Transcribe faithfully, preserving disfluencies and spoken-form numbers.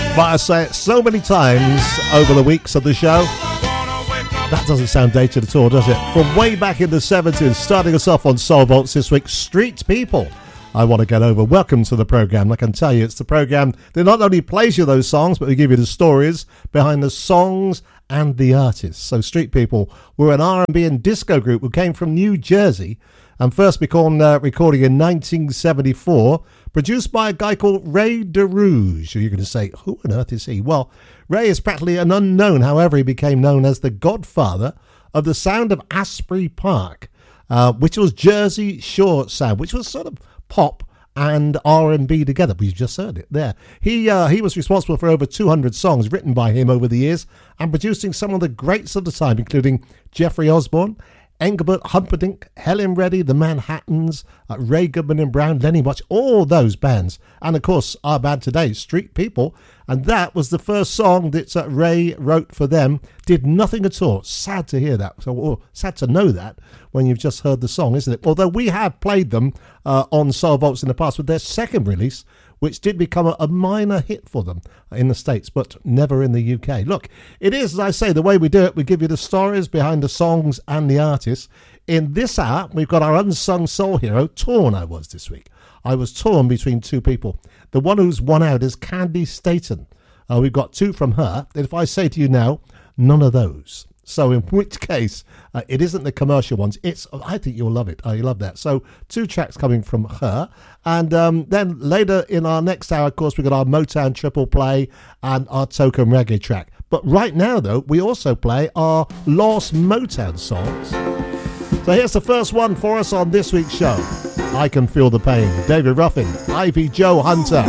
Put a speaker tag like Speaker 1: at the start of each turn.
Speaker 1: But I say it so many times over the weeks of the show. That doesn't sound dated at all, does it? From way back in the seventies, starting us off on Soul Vaults this week, Street People. I Want to Get Over. Welcome to the programme. I can tell you, it's the programme that not only plays you those songs, but we give you the stories behind the songs and the artists. So Street People were an R and B and disco group who came from New Jersey and first began uh, recording in nineteen seventy-four, produced by a guy called Ray DeRouge. You're going to say, who on earth is he? Well, Ray is practically an unknown. However, he became known as the godfather of the sound of Asbury Park, uh, which was Jersey Shore sound, which was sort of pop and R and B together. We've just heard it there. He uh, he was responsible for over two hundred songs written by him over the years and producing some of the greats of the time, including Jeffrey Osborne, Engelbert Humperdinck, Helen Reddy, the Manhattans, uh, Ray Goodman and Brown, Lenny Watch, all those bands. And of course, our band today, Street People. And that was the first song that uh, Ray wrote for them. Did nothing at all. Sad to hear that. So, or sad to know that when you've just heard the song, isn't it? Although we have played them uh, on Soul Vaults in the past with their second release, which did become a, a minor hit for them in the States, but never in the U K. Look, it is, as I say, the way we do it. We give you the stories behind the songs and the artists. In this hour, we've got our unsung soul hero. Torn I was this week. I was torn between two people. The one who's won out is Candy Staton. Uh, we've got two from her. And if I say to you now, none of those. So in which case, uh, it isn't the commercial ones. It's, I think you'll love it. Oh, you love that. So two tracks coming from her. And um, then later in our next hour, of course, we've got our Motown triple play and our token reggae track. But right now, though, we also play our Lost Motown songs. So here's the first one for us on this week's show. I Can Feel the Pain. David Ruffin, Ivy Joe Hunter.